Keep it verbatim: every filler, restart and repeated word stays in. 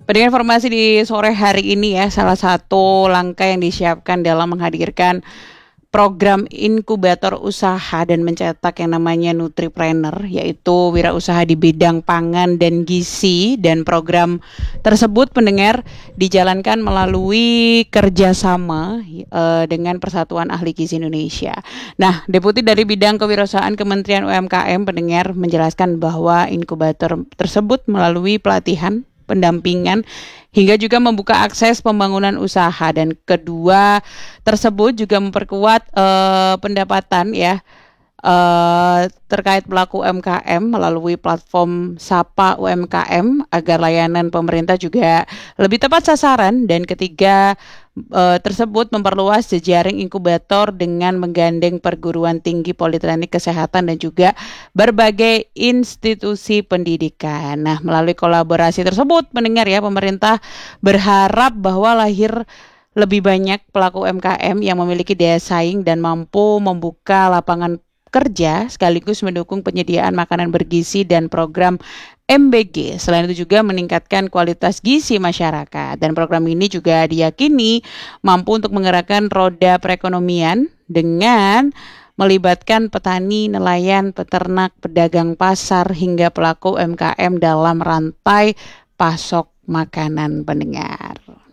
Pada informasi di sore hari ini ya, salah satu langkah yang disiapkan dalam menghadirkan program inkubator usaha dan mencetak yang namanya Nutripreneur, yaitu wirausaha di bidang pangan dan gizi, dan program tersebut pendengar dijalankan melalui kerjasama eh, dengan Persatuan Ahli Gizi Indonesia. Nah, Deputi dari Bidang Kewirausahaan Kementerian U M K M pendengar menjelaskan bahwa inkubator tersebut melalui pelatihan, pendampingan, hingga juga membuka akses pembangunan usaha, dan kedua tersebut juga memperkuat eh, pendapatan ya eh, terkait pelaku U M K M melalui platform Sapa U M K M agar layanan pemerintah juga lebih tepat sasaran, dan ketiga eh, tersebut memperluas jejaring inkubator dengan menggandeng perguruan tinggi politeknik kesehatan dan juga berbagai institusi pendidikan. Nah, melalui kolaborasi tersebut mendengar ya, pemerintah berharap bahwa lahir lebih banyak pelaku U M K M yang memiliki daya saing dan mampu membuka lapangan kerja sekaligus mendukung penyediaan makanan bergizi dan program M B G. Selain itu juga meningkatkan kualitas gizi masyarakat, dan program ini juga diyakini mampu untuk menggerakkan roda perekonomian dengan melibatkan petani, nelayan, peternak, pedagang pasar hingga pelaku U M K M dalam rantai pasok makanan pendengar.